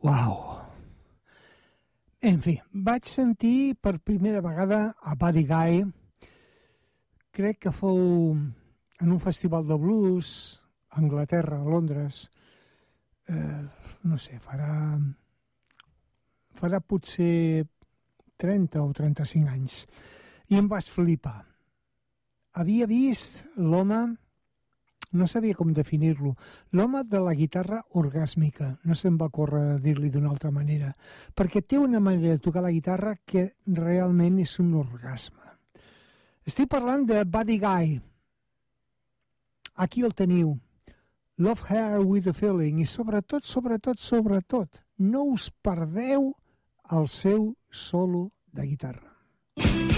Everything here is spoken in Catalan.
Uau! En fi, vaig sentir per primera vegada a Buddy Guy, crec que fou en un festival de blues a Anglaterra, a Londres, no sé, farà potser 30 o 35 anys, i em vaig flipar. Havia vist l'home, no sabia com definir-lo, l'home de la guitarra orgàsmica, no se'm va córrer dir-li d'una altra manera, perquè té una manera de tocar la guitarra que realment és un orgasme. Estic parlant de Buddy Guy. Aquí el teniu. Love Her With a Feeling. I sobretot, no us perdeu el seu solo de guitarra.